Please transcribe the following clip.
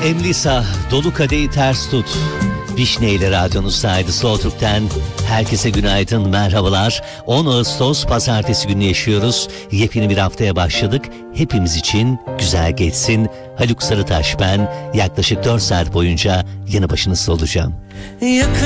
Emlisa, dolu kadehi ters tut. Vişne ile radyonuzdaydı Slow Türk'ten. Herkese günaydın, merhabalar. 10 Ağustos Pazartesi günü yaşıyoruz. Yepyeni bir haftaya başladık. Hepimiz için güzel geçsin. Haluk Sarıtaş ben. Yaklaşık 4 saat boyunca yanı başınızda olacağım.